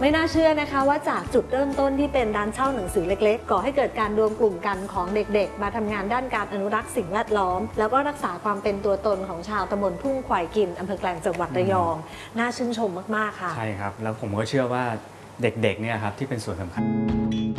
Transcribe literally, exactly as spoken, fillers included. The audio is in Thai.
ไม่น่าเชื่อนะคะว่าจากจุดเริ่มต้นที่เป็นร้านเช่าหนังสือเล็กๆก่อให้เกิดการรวมกลุ่มกันของเด็กๆมาทำงานด้านการอนุรักษ์สิ่งแวดล้อมแล้วก็รักษาความเป็นตัวตนของชาวตำบลทุ่งควายกินอำเภอแกลงจังหวัดระยองน่าชื่นชมมากๆค่ะใช่ครับแล้วผมก็เชื่อว่าเด็กๆเนี่ยครับที่เป็นส่วนสำคัญ